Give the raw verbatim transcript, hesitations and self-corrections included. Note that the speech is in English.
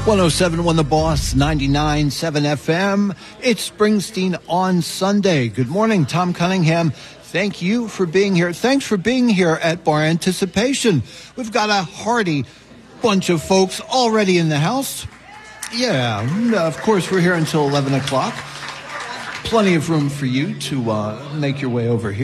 one oh seven point one The Boss, ninety-nine point seven F M. It's Springsteen on Sunday. Good morning, Tom Cunningham. Thank you for being here. Thanks for being here at Bar Anticipation. We've got a hearty bunch of folks already in the house. Yeah, of course, we're here until eleven o'clock. Plenty of room for you to uh, make your way over here.